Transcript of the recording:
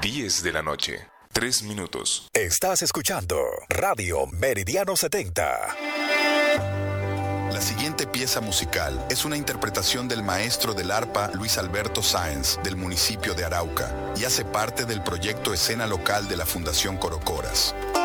10 de la noche, 3 minutos. Estás escuchando Radio Meridiano 70. La siguiente pieza musical es una interpretación del maestro del arpa Luis Alberto Sáenz, del municipio de Arauca, y hace parte del proyecto Escena Local de la Fundación Corocoras.